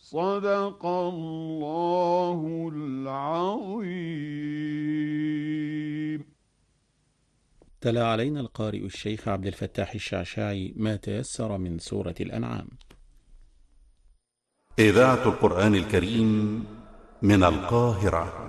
صدق الله العظيم. تلا علينا القارئ الشيخ عبد الفتاح الشعشاعي ما تيسر من سورة الأنعام. إذاعة القرآن الكريم من القاهرة.